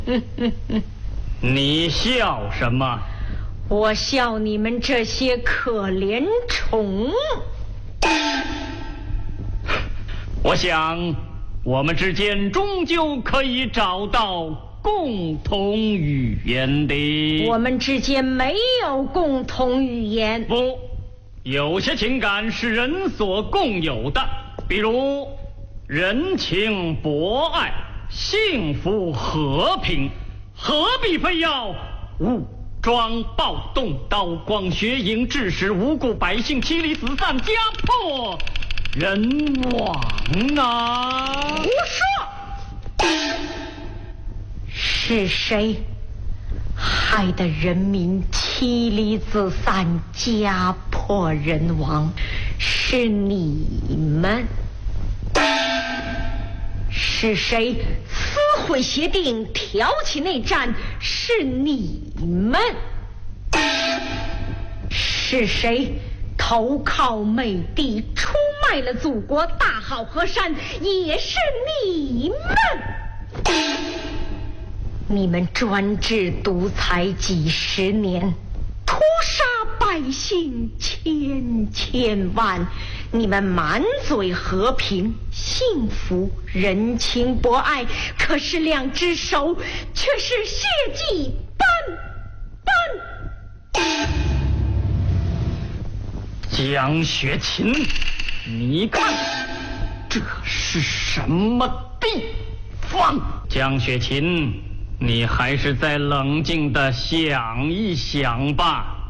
你笑什么？ 我笑你们这些可怜虫。 我想我们之间终究可以找到共同语言的。 我们之间没有共同语言。 不，有些情感是人所共有的，比如人情博爱、幸福和平，何必非要武装暴动、刀光血影，致使无辜百姓妻离子散、家破人亡啊！ 胡说！是谁害得人民妻离子散、家破人亡？是你们。是谁撕毁协定、挑起内战？是你们。是谁投靠美帝、出卖了祖国大好河山？也是你们。你们专制独裁几十年，屠杀百姓千万，你们满嘴和平、幸福、人情博爱，可是两只手却是血迹斑斑。 江雪琴，你看这是什么地方？江雪琴，你还是再冷静地想一想吧。